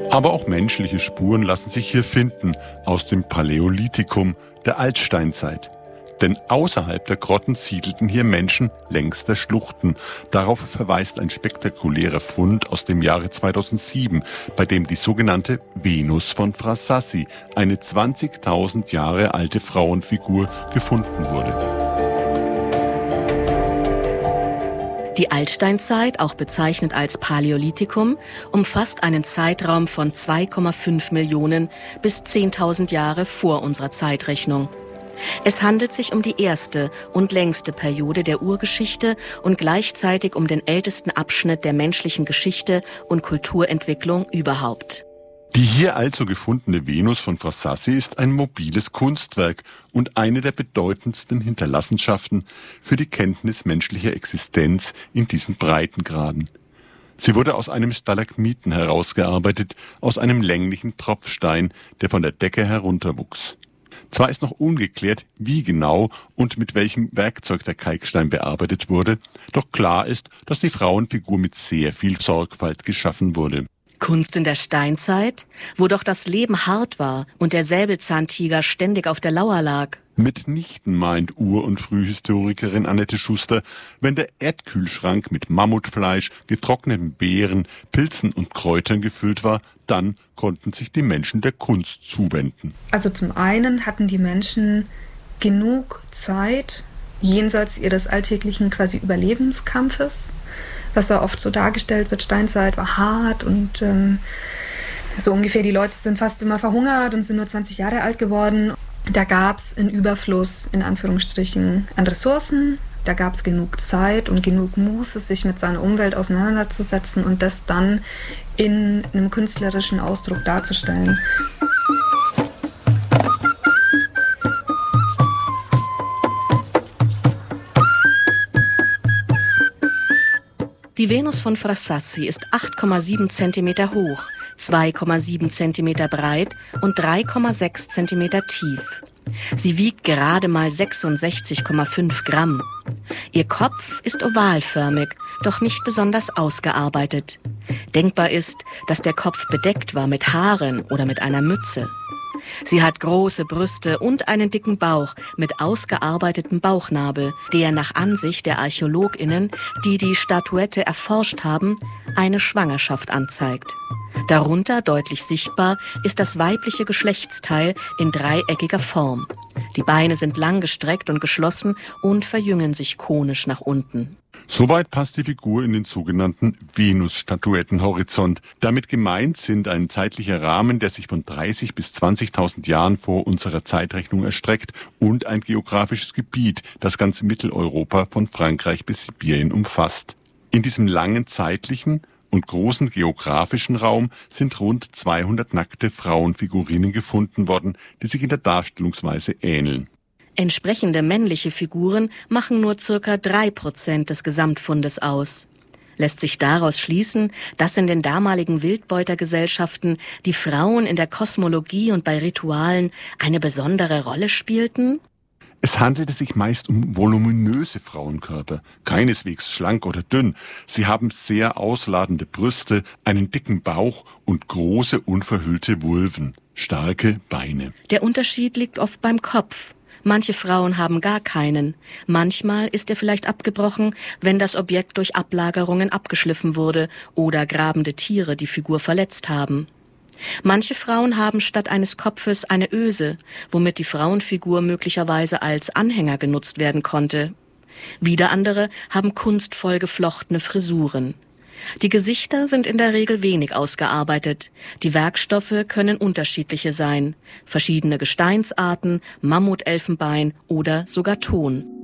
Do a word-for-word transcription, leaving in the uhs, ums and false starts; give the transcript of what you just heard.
Aber auch menschliche Spuren lassen sich hier finden, aus dem Paläolithikum, der Altsteinzeit. Denn außerhalb der Grotten siedelten hier Menschen längs der Schluchten. Darauf verweist ein spektakulärer Fund aus dem Jahre zweitausendsieben, bei dem die sogenannte Venus von Frassassi, eine zwanzigtausend Jahre alte Frauenfigur, gefunden wurde. Die Altsteinzeit, auch bezeichnet als Paläolithikum, umfasst einen Zeitraum von zwei Komma fünf Millionen bis zehntausend Jahre vor unserer Zeitrechnung. Es handelt sich um die erste und längste Periode der Urgeschichte und gleichzeitig um den ältesten Abschnitt der menschlichen Geschichte und Kulturentwicklung überhaupt. Die hier also gefundene Venus von Frassassi ist ein mobiles Kunstwerk und eine der bedeutendsten Hinterlassenschaften für die Kenntnis menschlicher Existenz in diesen Breitengraden. Sie wurde aus einem Stalagmiten herausgearbeitet, aus einem länglichen Tropfstein, der von der Decke herunterwuchs. Zwar ist noch ungeklärt, wie genau und mit welchem Werkzeug der Kalkstein bearbeitet wurde, doch klar ist, dass die Frauenfigur mit sehr viel Sorgfalt geschaffen wurde. Kunst in der Steinzeit, wo doch das Leben hart war und der Säbelzahntiger ständig auf der Lauer lag. Mitnichten meint Ur- und Frühhistorikerin Annette Schuster, wenn der Erdkühlschrank mit Mammutfleisch, getrockneten Beeren, Pilzen und Kräutern gefüllt war, dann konnten sich die Menschen der Kunst zuwenden. Also zum einen hatten die Menschen genug Zeit, jenseits ihres alltäglichen quasi Überlebenskampfes, was da oft so dargestellt wird, Steinzeit war hart und ähm, so ungefähr die Leute sind fast immer verhungert und sind nur zwanzig Jahre alt geworden. Da gab es einen Überfluss, in Anführungsstrichen, an Ressourcen. Da gab es genug Zeit und genug Muße, sich mit seiner Umwelt auseinanderzusetzen und das dann in einem künstlerischen Ausdruck darzustellen. Die Venus von Frassassi ist acht Komma sieben Zentimeter hoch, zwei Komma sieben Zentimeter breit und drei Komma sechs Zentimeter tief. Sie wiegt gerade mal sechsundsechzig Komma fünf Gramm. Ihr Kopf ist ovalförmig, doch nicht besonders ausgearbeitet. Denkbar ist, dass der Kopf bedeckt war mit Haaren oder mit einer Mütze. Sie hat große Brüste und einen dicken Bauch mit ausgearbeitetem Bauchnabel, der nach Ansicht der ArchäologInnen, die die Statuette erforscht haben, eine Schwangerschaft anzeigt. Darunter deutlich sichtbar ist das weibliche Geschlechtsteil in dreieckiger Form. Die Beine sind langgestreckt und geschlossen und verjüngen sich konisch nach unten. Soweit passt die Figur in den sogenannten Venus-Statuettenhorizont. Damit gemeint sind ein zeitlicher Rahmen, der sich von dreißig bis zwanzigtausend Jahren vor unserer Zeitrechnung erstreckt und ein geografisches Gebiet, das ganz Mitteleuropa von Frankreich bis Sibirien umfasst. In diesem langen zeitlichen und großen geografischen Raum sind rund zweihundert nackte Frauenfigurinen gefunden worden, die sich in der Darstellungsweise ähneln. Entsprechende männliche Figuren machen nur circa drei Prozent des Gesamtfundes aus. Lässt sich daraus schließen, dass in den damaligen Wildbeutergesellschaften die Frauen in der Kosmologie und bei Ritualen eine besondere Rolle spielten? Es handelte sich meist um voluminöse Frauenkörper, keineswegs schlank oder dünn. Sie haben sehr ausladende Brüste, einen dicken Bauch und große, unverhüllte Vulven, starke Beine. Der Unterschied liegt oft beim Kopf. Manche Frauen haben gar keinen. Manchmal ist er vielleicht abgebrochen, wenn das Objekt durch Ablagerungen abgeschliffen wurde oder grabende Tiere die Figur verletzt haben. Manche Frauen haben statt eines Kopfes eine Öse, womit die Frauenfigur möglicherweise als Anhänger genutzt werden konnte. Wieder andere haben kunstvoll geflochtene Frisuren. Die Gesichter sind in der Regel wenig ausgearbeitet. Die Werkstoffe können unterschiedliche sein. Verschiedene Gesteinsarten, Mammutelfenbein oder sogar Ton.